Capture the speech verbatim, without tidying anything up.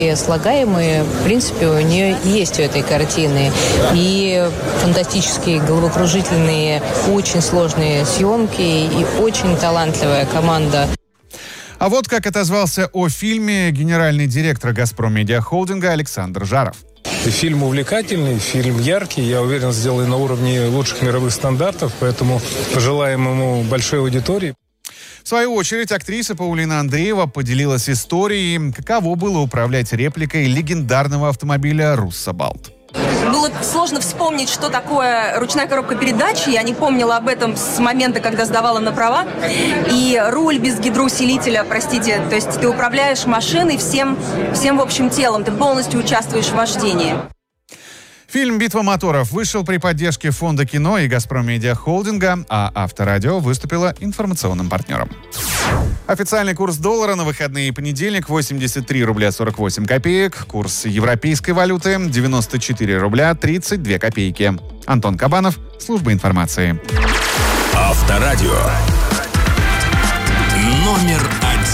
Слагаемые, в принципе, у нее есть у этой картины. И фантастические, головокружительные, очень сложные съемки, и очень талантливая команда. А вот как отозвался о фильме генеральный директор «Газпром Медиа Холдинга» Александр Жаров. Фильм увлекательный, фильм яркий, я уверен, сделан на уровне лучших мировых стандартов, поэтому пожелаем ему большой аудитории. В свою очередь, актриса Паулина Андреева поделилась историей, каково было управлять репликой легендарного автомобиля «Руссобалт». Было сложно вспомнить, что такое ручная коробка передач. Я не помнила об этом с момента, когда сдавала на права. И руль без гидроусилителя, простите, то есть ты управляешь машиной всем, всем в общем телом, ты полностью участвуешь в вождении. Фильм «Битва моторов» вышел при поддержке Фонда кино и «Газпром Медиа Холдинга», а Авторадио выступила информационным партнером. Официальный курс доллара на выходные и понедельник восемьдесят три рубля сорок восемь копеек. Курс европейской валюты девяносто четыре рубля тридцать две копейки. Антон Кабанов, служба информации. Авторадио. Номер один.